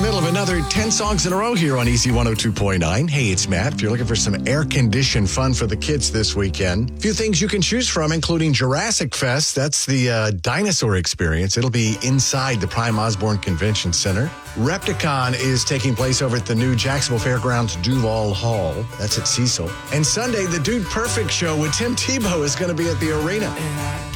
middle of another 10 songs in a row here on Easy 102.9. Hey, it's Matt. If you're looking for some air-conditioned fun for the kids this weekend, a few things you can choose from, including Jurassic Fest. That's the dinosaur experience. It'll be inside the Prime Osborne Convention Center. Repticon is taking place over at the new Jacksonville Fairgrounds Duval Hall. That's at Cecil. And Sunday, the Dude Perfect show with Tim Tebow is going to be at the arena.